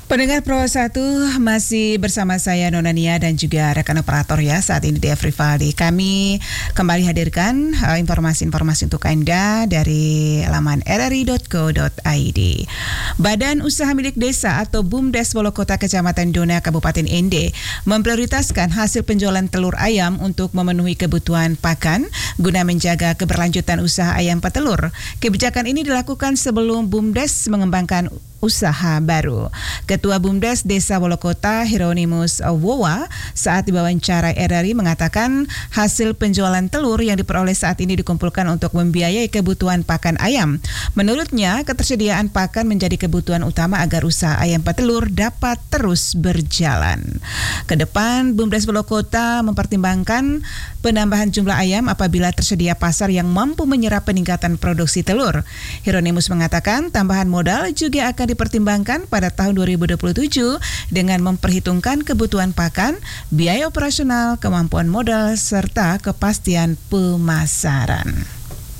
Pendengar Pro 1 masih bersama saya Nona Nia dan juga rekan operator ya saat ini di Rivaldi. Kami kembali hadirkan informasi-informasi untuk Anda dari laman rri.co.id. Badan Usaha Milik Desa atau BUMDes Wolokota Kecamatan Dona Kabupaten Ende memprioritaskan hasil penjualan telur ayam untuk memenuhi kebutuhan pakan guna menjaga keberlanjutan usaha ayam petelur. Kebijakan ini dilakukan sebelum BUMDes mengembangkan usaha baru. Ketua BUMDes Desa Wolokota Hieronymus Wowa saat diwawancara RRI mengatakan hasil penjualan telur yang diperoleh saat ini dikumpulkan untuk membiayai kebutuhan pakan ayam. Menurutnya, ketersediaan pakan menjadi kebutuhan utama agar usaha ayam petelur dapat terus berjalan. Kedepan, BUMDes Wolokota mempertimbangkan penambahan jumlah ayam apabila tersedia pasar yang mampu menyerap peningkatan produksi telur. Hieronymus mengatakan tambahan modal juga akan dipertimbangkan pada tahun 2027 dengan memperhitungkan kebutuhan pakan, biaya operasional, kemampuan modal, serta kepastian pemasaran.